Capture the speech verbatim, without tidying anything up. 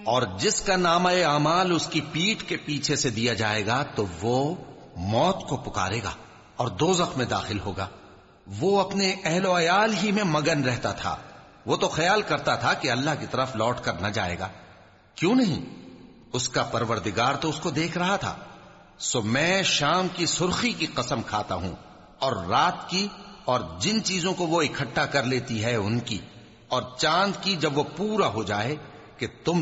और जिसका नामा आमाल उसकी पीठ के पीछे से दिया जाएगा तो वो मौत को पुकारेगा और दोजख में दाखिल होगा। वो अपने अहलो अयाल ही में मगन रहता था। वो तो ख्याल करता था कि अल्लाह की तरफ लौट कर न जाएगा। क्यों नहीं, उसका परवरदिगार तो उसको देख रहा था। सो मैं शाम की सुर्खी की कसम खाता हूं और रात की और जिन चीजों को वो इकट्ठा कर लेती है उनकी, और चांद की जब वो पूरा हो जाए कि तुम